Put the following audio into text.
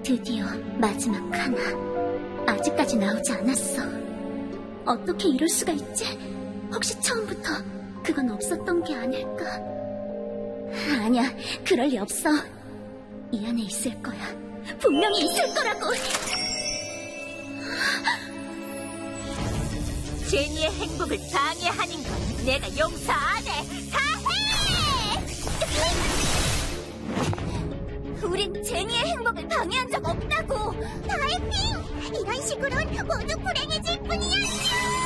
드디어 마지막 하나. 아직까지 나오지 않았어. 어떻게 이럴 수가 있지? 혹시 처음부터 그건 없었던 게 아닐까? 아니야, 그럴 리 없어. 이 안에 있을 거야. 분명히 있을 거라고. 제니의 행복을 방해하는 건 내가 용서 안 해. 다 해! 우린 제니의 행복을 방해한 적 없다고. 달팽! 이런 식으론 모두 불행해질 뿐이야.